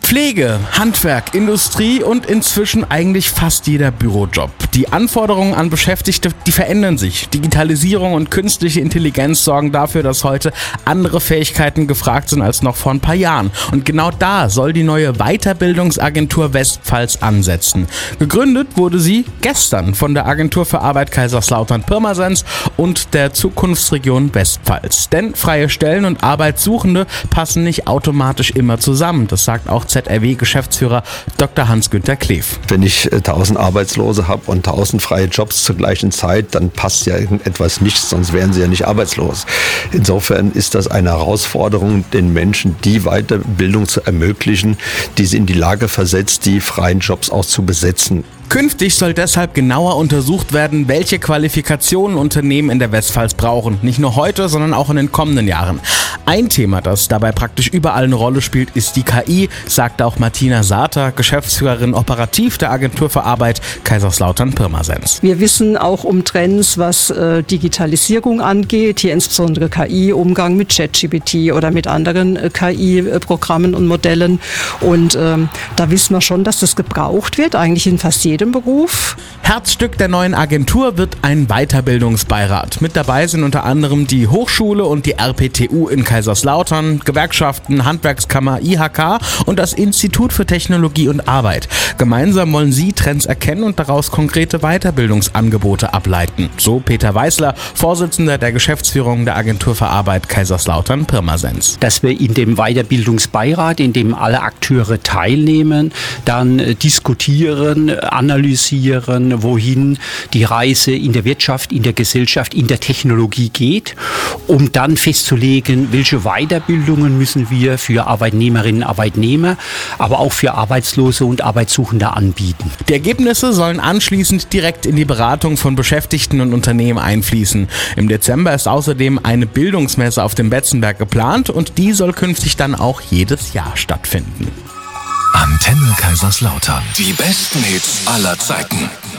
Pflege, Handwerk, Industrie und inzwischen eigentlich fast jeder Bürojob. Die Anforderungen an Beschäftigte, die verändern sich. Digitalisierung und künstliche Intelligenz sorgen dafür, dass heute andere Fähigkeiten gefragt sind als noch vor ein paar Jahren. Und genau da soll die neue Weiterbildungsagentur Westpfalz ansetzen. Gegründet wurde sie gestern von der Agentur für Arbeit Kaiserslautern-Pirmasens und der Zukunftsregion Westpfalz. Denn freie Stellen und Arbeitssuchende passen nicht automatisch immer zusammen. Das sagt auch ZRW-Geschäftsführer Dr. Hans-Günther Kleef. Wenn ich 1000 Arbeitslose habe und 1000 freie Jobs zur gleichen Zeit, dann passt ja irgendetwas nicht, sonst wären sie ja nicht arbeitslos. Insofern ist das eine Herausforderung, den Menschen die Weiterbildung zu ermöglichen, die sie in die Lage versetzt, die freien Jobs auch zu besetzen. Künftig soll deshalb genauer untersucht werden, welche Qualifikationen Unternehmen in der Westpfalz brauchen. Nicht nur heute, sondern auch in den kommenden Jahren. Ein Thema, das dabei praktisch überall eine Rolle spielt, ist die KI, sagt auch Martina Sater, Geschäftsführerin operativ der Agentur für Arbeit Kaiserslautern-Pirmasens. Wir wissen auch um Trends, was Digitalisierung angeht, hier insbesondere KI, Umgang mit ChatGPT oder mit anderen KI-Programmen und Modellen. Und da wissen wir schon, dass das gebraucht wird, eigentlich in fast jedem Beruf. Herzstück der neuen Agentur wird ein Weiterbildungsbeirat. Mit dabei sind unter anderem die Hochschule und die RPTU in Kaiserslautern, Gewerkschaften, Handwerkskammer, IHK und das Institut für Technologie und Arbeit. Gemeinsam wollen sie Trends erkennen und daraus konkrete Weiterbildungsangebote ableiten. So Peter Weißler, Vorsitzender der Geschäftsführung der Agentur für Arbeit Kaiserslautern-Pirmasens. Dass wir in dem Weiterbildungsbeirat, in dem alle Akteure teilnehmen, dann diskutieren, analysieren, wohin die Reise in der Wirtschaft, in der Gesellschaft, in der Technologie geht, um dann festzulegen, welche Weiterbildungen müssen wir für Arbeitnehmerinnen und Arbeitnehmer, aber auch für Arbeitslose und Arbeitssuchende anbieten. Die Ergebnisse sollen anschließend direkt in die Beratung von Beschäftigten und Unternehmen einfließen. Im Dezember ist außerdem eine Bildungsmesse auf dem Betzenberg geplant und die soll künftig dann auch jedes Jahr stattfinden. Antenne Kaiserslautern. Die besten Hits aller Zeiten.